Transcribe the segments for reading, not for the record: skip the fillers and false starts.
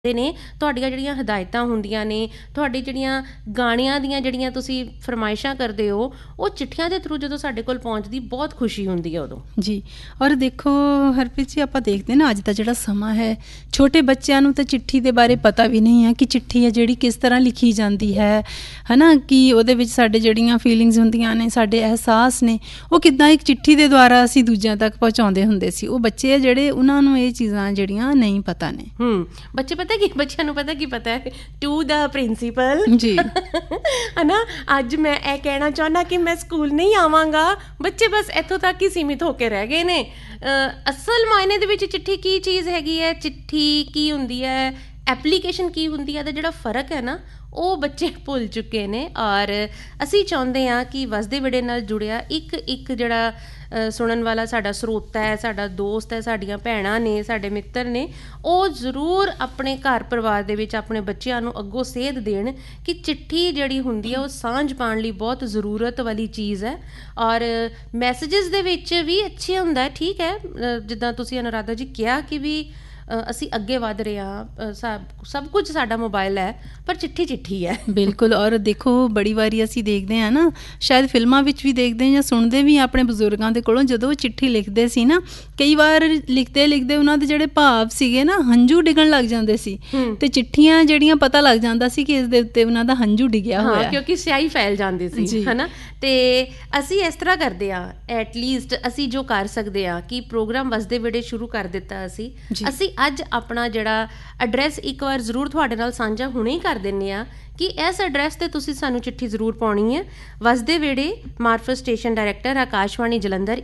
ਨੇ ਤੁਹਾਡੀਆਂ ਜਿਹੜੀਆਂ ਹਦਾਇਤਾਂ ਹੁੰਦੀਆਂ ਨੇ, ਤੁਹਾਡੀ ਜਿਹੜੀਆਂ ਗਾਣਿਆਂ ਦੀਆਂ ਜਿਹੜੀਆਂ ਤੁਸੀਂ ਫਰਮਾਇਸ਼ਾਂ ਕਰਦੇ ਹੋ, ਉਹ ਚਿੱਠੀਆਂ ਦੇ ਥਰੂ ਜਦੋਂ ਸਾਡੇ ਕੋਲ ਪਹੁੰਚਦੀ ਬਹੁਤ ਖੁਸ਼ੀ ਹੁੰਦੀ ਹੈ ਉਦੋਂ ਜੀ। ਔਰ ਦੇਖੋ ਹਰਪ੍ਰੀਤ ਜੀ, ਆਪਾਂ ਦੇਖਦੇ ਨਾ ਅੱਜ ਦਾ ਜਿਹੜਾ ਸਮਾਂ ਹੈ, ਛੋਟੇ ਬੱਚਿਆਂ ਨੂੰ ਤਾਂ ਚਿੱਠੀ ਦੇ ਬਾਰੇ ਪਤਾ ਵੀ ਨਹੀਂ ਹੈ ਕਿ ਚਿੱਠੀ ਹੈ ਜਿਹੜੀ ਕਿਸ ਤਰ੍ਹਾਂ ਲਿਖੀ ਜਾਂਦੀ ਹੈ ਨਾ, ਕਿ ਉਹਦੇ ਵਿੱਚ ਸਾਡੇ ਜਿਹੜੀਆਂ ਫੀਲਿੰਗਸ ਹੁੰਦੀਆਂ ਨੇ, ਸਾਡੇ ਅਹਿਸਾਸ ਨੇ, ਉਹ ਕਿੱਦਾਂ ਇੱਕ ਚਿੱਠੀ ਦੇ ਦੁਆਰਾ ਅਸੀਂ ਦੂਜਿਆਂ ਤੱਕ ਪਹੁੰਚਾਉਂਦੇ ਹੁੰਦੇ ਸੀ। ਉਹ ਬੱਚੇ ਆ ਜਿਹੜੇ, ਉਹਨਾਂ ਨੂੰ ਇਹ ਚੀਜ਼ਾਂ ਜਿਹੜੀਆਂ ਨਹੀਂ ਪਤਾ ਨੇ। ਬੱਚੇ ਬੱਚਿਆਂ ਨੂੰ ਪਤਾ ਹੈ ਟੂ ਦਾ ਪ੍ਰਿੰਸੀਪਲ ਜੀ ਹੈ ਨਾ। ਅੱਜ ਮੈਂ ਇਹ ਕਹਿਣਾ ਚਾਹੁੰਦਾ ਕਿ ਮੈਂ ਸਕੂਲ ਨਹੀਂ ਆਵਾਂਗਾ, ਬੱਚੇ ਬਸ ਇੱਥੋਂ ਤੱਕ ਹੀ ਸੀਮਿਤ ਹੋ ਕੇ ਰਹਿ ਗਏ ਨੇ। ਅਸਲ ਮਾਇਨੇ ਦੇ ਵਿੱਚ ਚਿੱਠੀ ਕੀ ਚੀਜ਼ ਹੈਗੀ ਹੈ, ਚਿੱਠੀ ਕੀ ਹੁੰਦੀ ਹੈ, ਐਪਲੀਕੇਸ਼ਨ ਕੀ ਹੁੰਦੀ ਹੈ, ਦਾ ਜਿਹੜਾ ਫ਼ਰਕ ਹੈ ਨਾ, ਉਹ ਬੱਚੇ ਭੁੱਲ ਚੁੱਕੇ ਨੇ। ਔਰ ਅਸੀਂ ਚਾਹੁੰਦੇ ਹਾਂ ਕਿ ਵਸਦੇ ਵਿੜੇ ਨਾਲ ਜੁੜਿਆ ਇੱਕ ਜਿਹੜਾ ਸੁਣਨ ਵਾਲਾ ਸਾਡਾ ਸਰੋਤਾ ਹੈ, ਸਾਡਾ ਦੋਸਤ ਹੈ, ਸਾਡੀਆਂ ਭੈਣਾਂ ਨੇ, ਸਾਡੇ ਮਿੱਤਰ ਨੇ, ਉਹ ਜ਼ਰੂਰ ਆਪਣੇ ਘਰ ਪਰਿਵਾਰ ਦੇ ਵਿੱਚ ਆਪਣੇ ਬੱਚਿਆਂ ਨੂੰ ਅੱਗੋਂ ਸੇਧ ਦੇਣ ਕਿ ਚਿੱਠੀ ਜਿਹੜੀ ਹੁੰਦੀ ਹੈ ਉਹ ਸਾਂਝ ਪਾਉਣ ਲਈ ਬਹੁਤ ਜ਼ਰੂਰਤ ਵਾਲੀ ਚੀਜ਼ ਹੈ। ਔਰ ਮੈਸੇਜਿਸ ਦੇ ਵਿੱਚ ਵੀ ਅੱਛੇ ਹੁੰਦਾ, ਠੀਕ ਹੈ, ਜਿੱਦਾਂ ਤੁਸੀਂ ਅਨੁਰਾਧਾ ਜੀ ਕਿਹਾ ਕਿ ਵੀ ਅਸੀਂ ਅੱਗੇ ਵੱਧ ਰਹੇ ਹਾਂ, ਸਭ ਕੁਝ ਸਾਡਾ ਮੋਬਾਇਲ ਹੈ, ਪਰ ਚਿੱਠੀ ਹੈ। ਬਿਲਕੁਲ। ਔਰ ਦੇਖੋ ਬੜੀ ਵਾਰੀ ਅਸੀਂ ਦੇਖਦੇ ਹਾਂ ਨਾ, ਸ਼ਾਇਦ ਫਿਲਮਾਂ ਵਿੱਚ ਵੀ ਦੇਖਦੇ ਹਾਂ ਜਾਂ ਸੁਣਦੇ ਵੀ ਆਪਣੇ ਬਜ਼ੁਰਗਾਂ ਦੇ ਕੋਲੋਂ, ਜਦੋਂ ਉਹ ਚਿੱਠੀ ਲਿਖਦੇ ਸੀ ਨਾ, ਕਈ ਵਾਰ ਲਿਖਦੇ ਲਿਖਦੇ ਉਹਨਾਂ ਦੇ ਜਿਹੜੇ ਭਾਵ ਸੀਗੇ ਨਾ, ਹੰਝੂ ਡਿੱਗਣ ਲੱਗ ਜਾਂਦੇ ਸੀ। ਤੇ ਚਿੱਠੀਆਂ ਜਿਹੜੀਆਂ ਪਤਾ ਲੱਗ ਜਾਂਦਾ ਸੀ ਕਿ ਇਸ ਦੇ ਉੱਤੇ ਉਹਨਾਂ ਦਾ ਹੰਝੂ ਡਿੱਗਿਆ ਹੋਇਆ, ਕਿਉਂਕਿ ਸਿਆਹੀ ਫੈਲ ਜਾਂਦੀ ਸੀ, ਹੈ ਨਾ। ਤੇ ਅਸੀਂ ਇਸ ਤਰ੍ਹਾਂ ਕਰਦੇ ਹਾਂ, ਐਟਲੀਸਟ ਅਸੀਂ ਜੋ ਕਰ ਸਕਦੇ ਹਾਂ ਕਿ ਪ੍ਰੋਗਰਾਮ ਵਸਦੇ ਵਿੜੇ ਸ਼ੁਰੂ ਕਰ ਦਿੱਤਾ ਅਸੀਂ ਅੱਜ ਆਪਣਾ ਜਿਹੜਾ ਐਡਰੈਸ ਇੱਕ ਵਾਰ ਜ਼ਰੂਰ ਤੁਹਾਡੇ ਨਾਲ ਸਾਂਝਾ ਹੁਣੇ ਹੀ ਕਰ ਦਿੰਦੇ ਹਾਂ ਕਿ ਇਸ ਐਡਰੈਸ 'ਤੇ ਤੁਸੀਂ ਸਾਨੂੰ ਚਿੱਠੀ ਜ਼ਰੂਰ ਪਾਉਣੀ ਹੈ। ਵਸਦੇ ਵਿੜੇ, ਮਾਰਫਤ ਸਟੇਸ਼ਨ ਡਾਇਰੈਕਟਰ, ਆਕਾਸ਼ਵਾਣੀ ਜਲੰਧਰ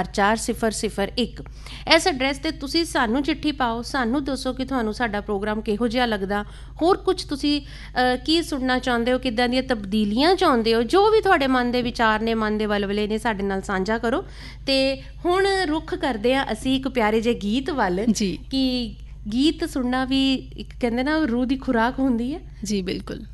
144001। ਇਸ ਐਡਰੈਸ 'ਤੇ ਤੁਸੀਂ ਸਾਨੂੰ ਚਿੱਠੀ ਪਾਓ, ਸਾਨੂੰ ਦੱਸੋ ਕਿ ਤੁਹਾਨੂੰ ਸਾਡਾ ਪ੍ਰੋਗਰਾਮ ਕਿਹੋ ਜਿਹਾ ਲੱਗਦਾ, ਹੋਰ ਕੁਝ ਤੁਸੀਂ ਕੀ ਸੁਣਨਾ ਚਾਹੁੰਦੇ ਹੋ, ਕਿੱਦਾਂ ਦੀਆਂ ਤਬਦੀਲੀਆਂ ਚਾਹੁੰਦੇ ਹੋ, ਜੋ ਵੀ ਤੁਹਾਡੇ ਮਨ ਦੇ ਵਿਚਾਰ ਨੇ, ਮਨ ਦੇ ਵਲਵਲੇ ਨੇ, ਸਾਡੇ ਨਾਲ ਸਾਂਝਾ ਕਰੋ। ਤੇ ਹੁਣ ਰੁੱਖ ਕਰਦੇ ਹਾਂ ਅਸੀਂ ਇੱਕ ਪਿਆਰੇ ਜਿਹੇ ਗੀਤ ਵੱਲ ਕਿ ਗੀਤ ਸੁਣਨਾ ਵੀ ਇੱਕ ਕਹਿੰਦੇ ਨਾ ਰੂਹ ਦੀ ਖੁਰਾਕ ਹੁੰਦੀ ਹੈ। ਜੀ ਬਿਲਕੁਲ।